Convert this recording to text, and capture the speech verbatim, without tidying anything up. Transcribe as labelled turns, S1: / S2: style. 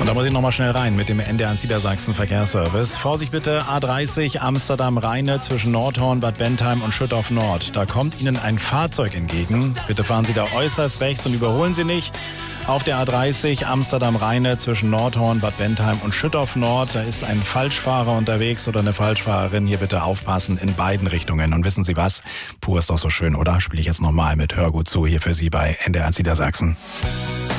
S1: Und da muss ich nochmal schnell rein mit dem N D R eins Niedersachsen Verkehrsservice. Vorsicht bitte, A dreißig Amsterdam-Rheine zwischen Nordhorn, Bad Bentheim und Schüttorf Nord. Da kommt Ihnen ein Fahrzeug entgegen. Bitte fahren Sie da äußerst rechts und überholen Sie nicht. Auf der A dreißig Amsterdam-Rheine zwischen Nordhorn, Bad Bentheim und Schüttorf Nord. Da ist ein Falschfahrer unterwegs oder eine Falschfahrerin. Hier bitte aufpassen in beiden Richtungen. Und wissen Sie was? Pur ist doch so schön, oder? Spiele ich jetzt nochmal mit. Hör gut zu hier für Sie bei N D R eins Niedersachsen.